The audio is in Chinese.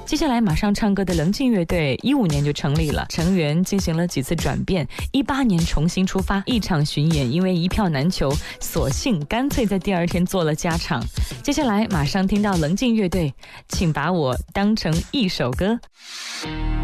接下来马上唱歌的棱镜乐队15年就成立了，成员进行了几次转变，18年重新出发，一场巡演因为一票难求，索性干脆在第二天做了加场。接下来马上听到棱镜乐队，请把我当成一首歌。